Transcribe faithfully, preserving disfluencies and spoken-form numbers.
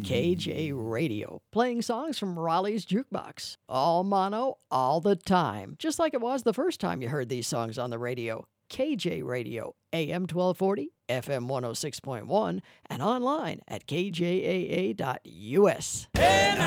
K J Radio, playing songs from Raleigh's Jukebox. All mono, all the time. Just like it was the first time you heard these songs on the radio. K J Radio, A M twelve forty, F M one oh six point one, and online at K J A A dot U S. Hey,